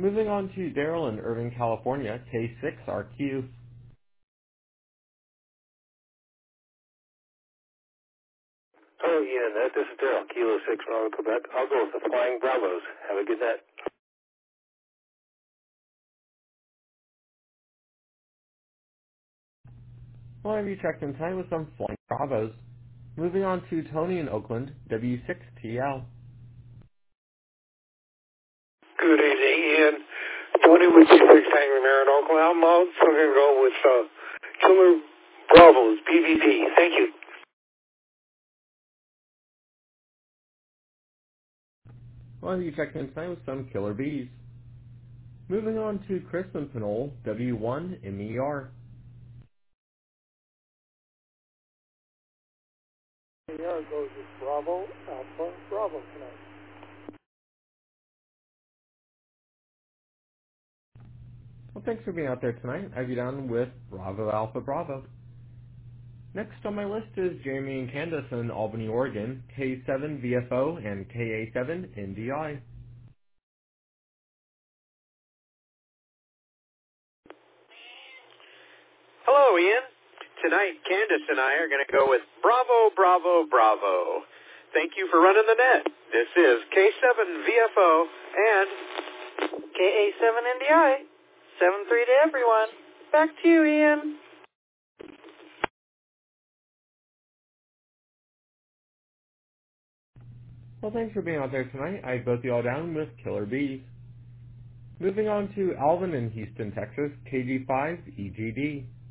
Moving on to Daryl in Irving, California, K6RQ. Hello, Ian. This is Daryl, Kilo 6 Bravo, Quebec. I'll go with the Flying Bravos. Have a good night. Well, have you checked in tonight with some Flying Bravos? Moving on to Tony in Oakland, W6TL. Good evening, Ian. Tony with you, 6 Angry Mare in Oakland. I'm also going to go with Killer Bravos, PVP. Thank you. Well, have you checked in tonight with some Killer Bees? Moving on to Chris in Pinole, W1MER. MER goes with Bravo, Alpha, Bravo tonight. Well, thanks for being out there tonight. I have you down with Bravo Alpha Bravo. Next on my list is Jamie and Candace in Albany, Oregon, K7VFO and KA7NDI. Hello, Ian. Tonight, Candace and I are going to go with Bravo, Bravo, Bravo. Thank you for running the net. This is K7VFO and KA7NDI. 7-3 to everyone. Back to you, Ian. Well, thanks for being out there tonight. I have both you all down with Killer Bees. Moving on to Alvin in Houston, Texas, KG5EGD.